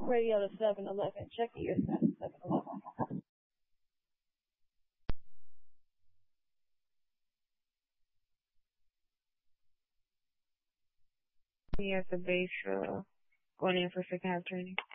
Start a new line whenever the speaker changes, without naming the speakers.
Radio to 7-Eleven. Check your 7-Eleven.
He has the base going in for second half training.